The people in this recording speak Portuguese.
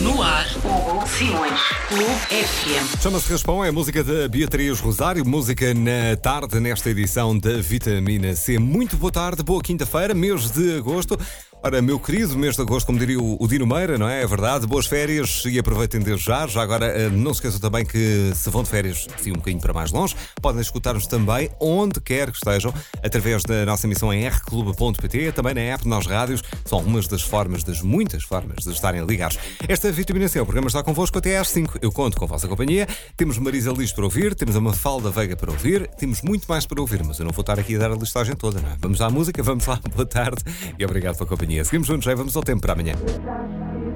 No ar, Hugo Simões, Clube FM. Chama-se Raspão, é a música da Beatriz Rosário, música na tarde, nesta edição da Vitamina C. Muito boa tarde, boa quinta-feira, mês de agosto. Ora, meu querido, mês de agosto, como diria o Dino Meira, não é? É verdade, boas férias e aproveitem desde já. Já agora, não se esqueçam também que se vão de férias, sim, um bocadinho para mais longe, podem escutar-nos também onde quer que estejam, através da nossa emissão em rclube.pt, também na app Nós Rádios. São algumas das formas, das muitas formas de estarem ligados. Esta Vitamina C, o programa está convosco até às 5. Eu conto com a vossa companhia. Temos Marisa Liz para ouvir, temos a Mafalda Veiga para ouvir, temos muito mais para ouvir, mas eu não vou estar aqui a dar a listagem toda, não é? Vamos à música, vamos lá, boa tarde e obrigado pela companhia. Seguimos juntos, já vamos ao tempo para amanhã.